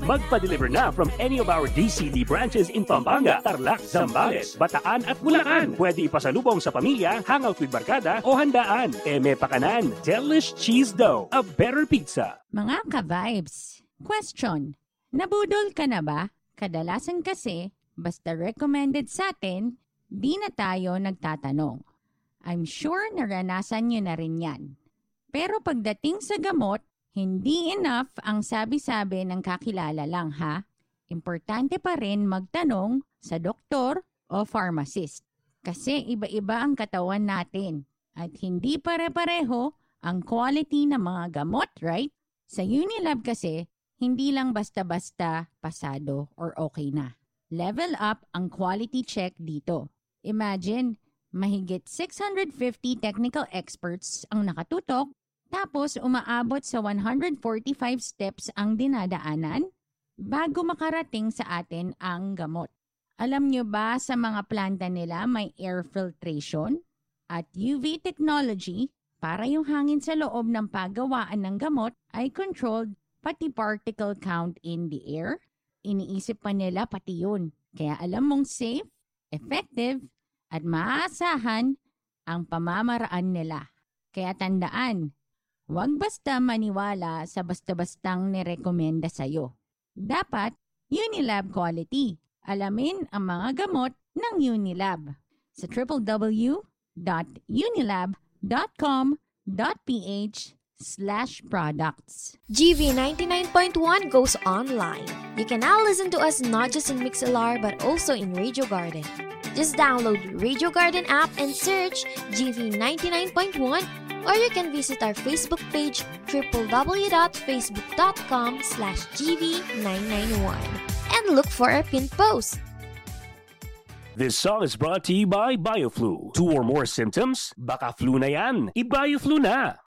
Magpa-deliver na from any of our DCD branches in Pampanga, Tarlac, Zambales, Bataan at Bulacan. Pwede ipasalubong sa pamilya, hangout with barkada o handaan. Eme Pakanan, Delish Cheese Dough, a better pizza. Mga ka-vibes, question, nabudol ka na ba? Kadalasan kasi, basta recommended sa atin, di na tayo nagtatanong. I'm sure naranasan nyo na rin yan. Pero pagdating sa gamot, hindi enough ang sabi-sabi ng kakilala lang ha. Importante pa rin magtanong sa doktor o pharmacist. Kasi iba-iba ang katawan natin at hindi pare-pareho ang quality ng mga gamot, right? Sa Unilab kasi, hindi lang basta-basta pasado or okay na. Level up ang quality check dito. Imagine, mahigit 650 technical experts ang nakatutok, tapos umaabot sa 145 steps ang dinadaanan bago makarating sa atin ang gamot. Alam nyo ba sa mga planta nila may air filtration at UV technology para yung hangin sa loob ng paggawaan ng gamot ay controlled pati particle count in the air? Iniisip pa nila pati yun. Kaya alam mong safe, effective, at maaasahan ang pamamaraan nila. Kaya tandaan, huwag basta maniwala sa basta-bastang nirekomenda sa'yo. Dapat Unilab quality. Alamin ang mga gamot ng Unilab sa www.unilab.com.ph/products. GV 99.1 goes online. You can now listen to us not just in Mixlr but also in Radio Garden. Just download Radio Garden app and search GV 99.1, or you can visit our Facebook page www.facebook.com/GV991 and look for our pinned post. This song is brought to you by BioFlu. 2 or more symptoms? Baka flu na yan. I-BioFlu na!